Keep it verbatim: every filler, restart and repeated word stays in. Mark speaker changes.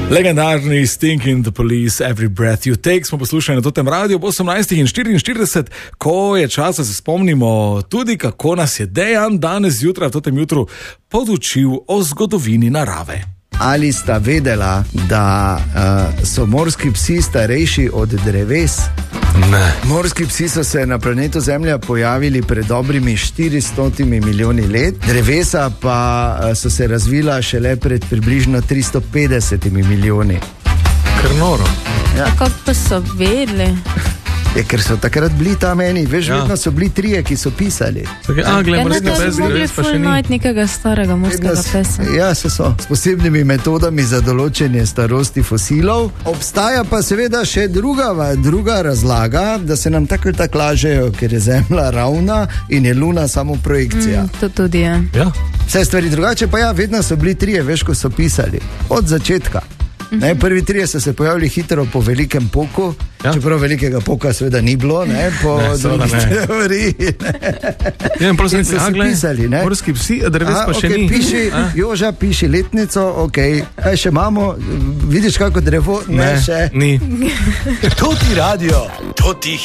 Speaker 1: Legendarni Stinking the Police, Every Breath You Take smo poslušali na totem radiju ob osemnajst in štiriinštirideset, ko je čas, da se spomnimo tudi, kako nas je Dejan danes zjutraj v totem jutru podučil o zgodovini narave.
Speaker 2: Ali sta vedela, da uh, so morski psi starejši od dreves?
Speaker 1: Ne.
Speaker 2: Morski psi so se na planetu Zemlja pojavili pred dobrimi štiristo milijoni let, drevesa pa uh, so se razvila šele pred približno tristo petdeset milijoni.
Speaker 1: Kar noro.
Speaker 2: Ja.
Speaker 3: Kako pa so vedeli?
Speaker 2: Je, ker so takrat bili tam eni, veš,
Speaker 1: Ja.
Speaker 2: vedno so bili trije, ki so pisali.
Speaker 1: Tako, a, glej,
Speaker 3: Ja, na
Speaker 1: morski
Speaker 3: to
Speaker 1: pes,
Speaker 3: bi mogli
Speaker 1: dreves pa še
Speaker 3: ful
Speaker 1: ni.
Speaker 3: najti nekega starega morskega
Speaker 2: Vedno s-
Speaker 3: pesa.
Speaker 2: Ja, se so. S posebnimi metodami za določenje starosti fosilov. Obstaja pa seveda še druga, druga razlaga, da se nam tako ali tako lažejo, ker je Zemlja ravna in je Luna samo projekcija.
Speaker 3: Mm, to tudi je.
Speaker 1: Ja.
Speaker 2: Vse stvari drugače, pa ja, vedno so bili trije, veš, ko so pisali. Od začetka. Ne, prvi trije so se pojavili hitro po velikem poku,
Speaker 1: Ja.
Speaker 2: ja. čeprav velikega poka seveda ni bilo, ne, po
Speaker 1: Ne, seveda
Speaker 2: drugi
Speaker 1: ne.
Speaker 2: teoriji.
Speaker 1: Ja, in prosim,
Speaker 2: In so
Speaker 1: a,
Speaker 2: si
Speaker 1: glej,
Speaker 2: pisali, ne?
Speaker 1: morski psi, a dreves
Speaker 2: A,
Speaker 1: pa še
Speaker 2: okay,
Speaker 1: ni.
Speaker 2: piši,
Speaker 1: A?
Speaker 2: Joža, piši letnico, ok, kaj še imamo, vidiš kako drevo, ne, ne še.
Speaker 1: Ni.
Speaker 4: To ti radio, to ti